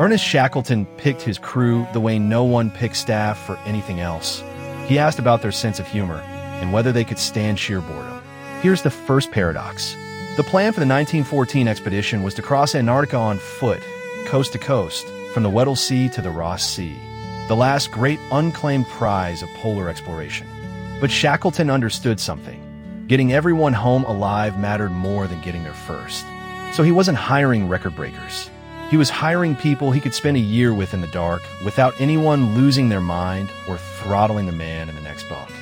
Ernest Shackleton picked his crew the way no one picked staff for anything else. He asked about their sense of humor and whether they could stand sheer boredom. Here's the first paradox. The plan for the 1914 expedition was to cross Antarctica on foot, coast to coast, from the Weddell Sea to the Ross Sea, the last great unclaimed prize of polar exploration. But Shackleton understood something. Getting everyone home alive mattered more than getting there first. So he wasn't hiring record breakers. He was hiring people he could spend a year with in the dark without anyone losing their mind or throttling the man in the next bunk.